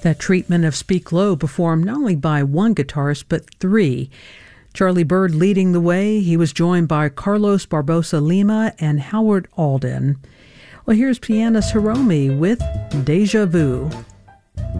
That treatment of Speak Low performed not only by one guitarist but three. Charlie Byrd leading the way, he was joined by Carlos Barbosa Lima and Howard Alden. Well, here's pianist Hiromi with Deja Vu.